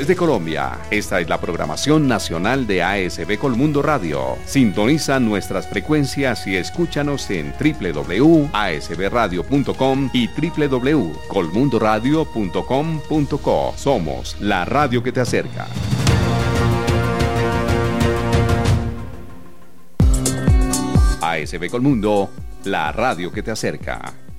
regiones de Colombia. Esta es la programación nacional de ASB Colmundo Radio. Sintoniza nuestras frecuencias y escúchanos en www.asbradio.com y www.colmundoradio.com.co. Somos la radio que te acerca. ASB Colmundo, la radio que te acerca.